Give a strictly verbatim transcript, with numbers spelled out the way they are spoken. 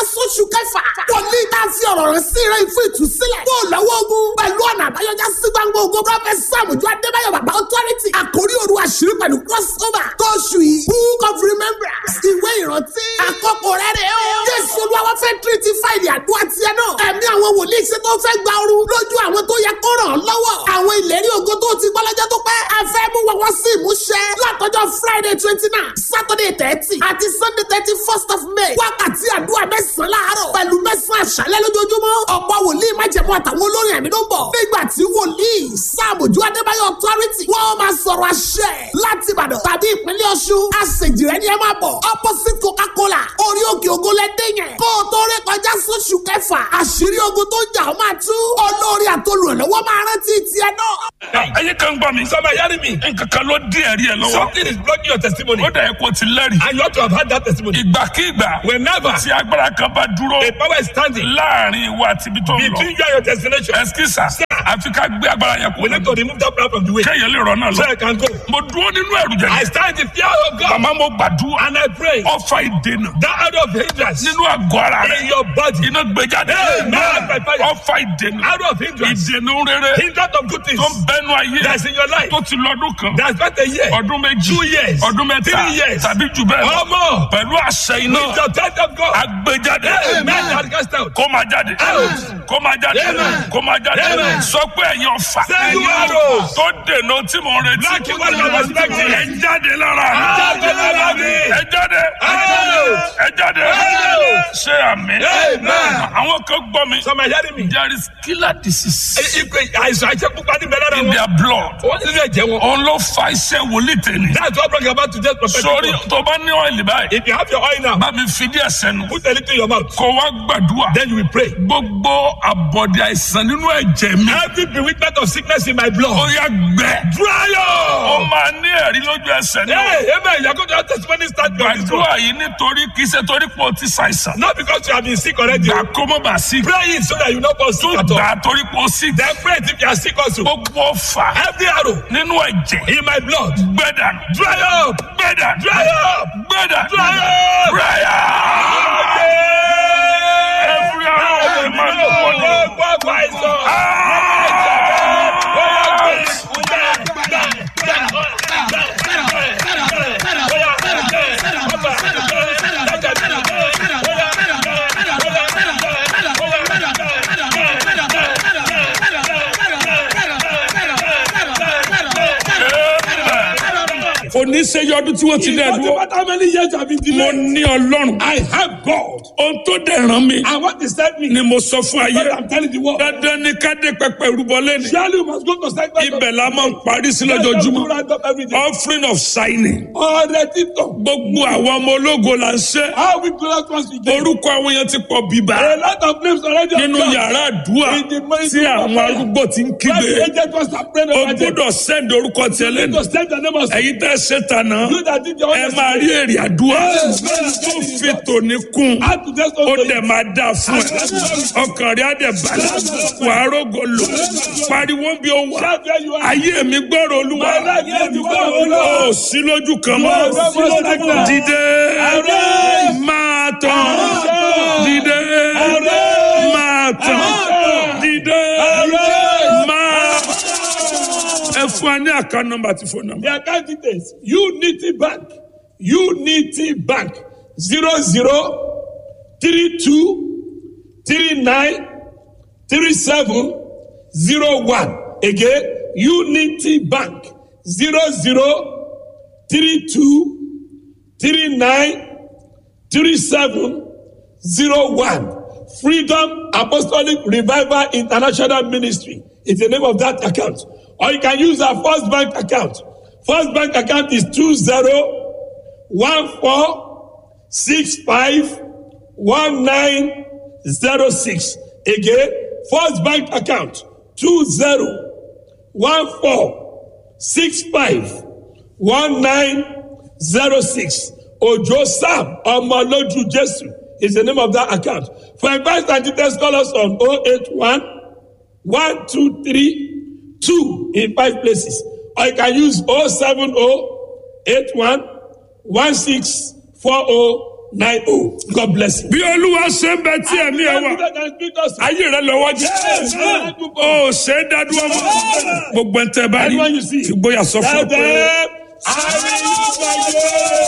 sóṣù kẹfà. wòlíì tá a fi ọ̀rọ̀ rẹ̀ sí rẹ̀ fún ìtúsílẹ̀. kó o lọ́wọ́ ogun pẹ̀lú ọ̀nà àbáyọjá sí gbangba ogun prọfẹ̀t Sàmójú Adébáyọ̀ bàbá authority. àkórí òru àṣírí pẹ̀lú crossover. tóṣù yìí book of remembrance. ìwé ìrántí. àkókò rẹ̀ rẹ̀ o. jésù olúwa fẹ́ tírítì fáìlì àdúrà tiẹ̀ náà. ẹ̀mí àwọn wòlíì ṣe tó fẹ́ gba ooru lójú àwọn tó yẹ kó ràn án lọ́wọ́. àwọn ìlérí ògo tó ti gbọ́ lọ́jọ́ tó pẹ́. a fẹ́ mú wọn wọ́n sí ìmúṣẹ. látọjọ́ friday twenty nine saturday thirty àti sunday thirty first of may. wákàtí àdúrà mẹ́sàn-án láàárọ̀ pẹ̀lú mẹ́sàn-án àṣálẹ́ lójoojúmọ́. ọ̀pọ̀ wòlíì májẹ̀mú àtàwọn olórin ẹ̀mí ló ń bọ̀. nígbà tí wòlíì Sàmójú Adébáyọ̀ authority wọ́n máa sọ̀rọ̀ àṣẹ láti Ìbàdàn tàbí ìpínlẹ̀ Ọ̀ṣun. àṣejì rẹ̀ ni ẹ máa bọ̀. opposite coca-cola orí òkè ògo lẹ́dẹ̀ yẹn. kó o tó rí kọjá sóṣù kẹfà àṣírí ogun tó ń jà ó máa tú. olórí àtolùrànlọ́wọ́ máa rántí tiẹ̀ náà. ẹyin kan gbọ́ mi. Somebody hearing me. nǹkan kan ló dín ẹ̀rí ẹ lọ́wọ́. Something is blocking your testimony. ó dà ẹ́ kó ti lẹ́rìí. And you ought to have had that testimony. ìgbàkigbà Whenever tí agbára kan bá dúró a power is standing láàrin ìwọ àti ibi tó ń lọ. between you and your destination, ẹsikísà àfi ká gbé agbára yẹn we kúrò. need to remove that power from the way. kéèyàn lè rọ́nà So lọ. I can go. mo dúró nínú ẹ̀rù I jẹ̀jẹ̀. stand in fear of God. màmá mo gbàdúrà. And I pray ọfà ìdènà that out of hindrance nínú àgọ́ ara in rẹ̀. your body, iná gbẹjáde. Amen. By fire. ọfà ìdènà. out of hindrance, ìdènà rere hindrance of good things tó ń bẹnu ayé that's in your life, tó ti lọ́dún kan. that's not a year, ọdún méjì. two years, ọdún mẹ́ta. three years, tàbí jù bẹ́ẹ̀ lọ. or more. pẹ̀lú àṣẹ iná. With the touch of God, agbẹjáde. Amen. That cast out. kó máa jáde. Out. kó máa jáde. Amen. kó máa jáde. Amen. sọ pé ẹ̀yin ọ̀fà. Say you arrows. tó dènà tí mò ń retí. Like you what you are expecting. ẹ jáde lára mi. Jáde lára mi. ẹ jáde. Out. ẹ jáde. Out. ṣé àmín. Amen. àwọn kan gbọ́ mi. Some are hearing me. there is killer disease Àìsàn àìsàn pupa ní bẹ̀rẹ̀ in rẹ̀ their blood. wọ́n ti lè jẹ́ wọn. òun ló fa iṣẹ́ wòlíì tẹ̀lé. That's what brought about today's prophetic sórí word. tó bá ní ọ̀ìlì báyìí. If you have your oil now, bá mi fi díẹ̀ sẹ́nu. put a little in your mouth. kó wá gbàdúrà. Then you will pray. gbogbo àbọ̀dé àìsàn nínú ẹ̀jẹ̀ mi. Every bewitchment of sickness in my ó blood, yá gbẹ. dry ó up. máa ní ẹ̀rí lójú ẹsẹ̀ náà. Hey, amen. You're going to have testimony start from this one. gbàdúrà yìí nítorí kì í ṣe torí pé o ti ṣàìsàn. Not because you have been sick already. gbà kó mọ́ bá sí. Pray it so that you not fall sick tó at all. gbà torí pé o sí. Then pray it if you are sick also. gbogbo fà Every arrow nínú ẹ̀jẹ̀. in my blood, gbẹ̀dà. dry up. gbẹ̀dà. Dry up. gbẹ̀dà. Dry up. dry up. every hour of my body. kò ní ṣe yọdún tí wọ́n ti dẹ̀ dúró. How many years have been mo delayed? ní ọlọ́run. I have God. ohun tó dẹ̀ ràn mí. And what is that mean? ni mo sọ fún But ayé. I'm telling the world. dandan ni ká dé pẹpẹ rúbọ lẹ́nu. Surely you must go to sacrifice. ibẹ̀ la máa ń parí sí lójoojúmọ́. offering of signing. Ọ̀rẹ́ títọ̀. gbogbo àwọn ọmọ ológo là ń ṣe. How we glorious once again. orúkọ àwọn yẹn ti pọ̀ bíbá. A lot of names already. nínú yàrá àdúrà In the morning tí àwọn arúgbó ti ń When the kígbe. agent was praying o over them. gbọ́dọ̀ send orúkọ tiẹ̀ You need lẹ́nu. to send the name of ẹ̀yin tẹ́ ṣe tànà. you that did your ẹ own. máa rí èrè àdúrà. Yes. tó fi tòní kún. How to just ó dẹ̀ máa dà fún ẹ. ọkàn rẹ̀ á dẹ̀ balẹ̀. wàá rògò lò. pariwo bí ó wà. Shout where you are. ayé mi gbọ́rọ̀ olúwa. My life is the word of God. ó sí lójú kan mọ́. No, no more stagnant. dìde. Arise. máa tàn. Arise. dìde. Arise. máa tàn. Arise. dìde. Arise. máa. ẹ fún wa ní àká nọ́mbà tí fóònù nọ́mbà. The account details. Unity Bank. Unity Bank. Zero zero three two three nine three seven zero one. Again, Unity Bank. Zero zero three two three nine three seven zero one. Freedom Apostolic Revival International Ministry is the name of that account. Or you can use our First Bank account. First Bank account is two zero one four six five one nine zero six. Again, First Bank account two zero one four six five one nine zero six. Ojo Sam Omoloju Jesu is the name of that account. For advice and details, call us on oh eight one one two three two in five places. Or you can use oh seven oh eight one one six four oh nine oh. God bless you. bí olúwa ṣe ń bẹ tí ẹ̀mí ẹ wà ayé rẹ lọ́wọ́ jẹ́ ó ṣe é dádúró mọ́ gbogbo ẹ̀ tẹ́ bá rí Everyone you see. fi gbóyà sọ fún ọ Tell pé. them, I will use my grace.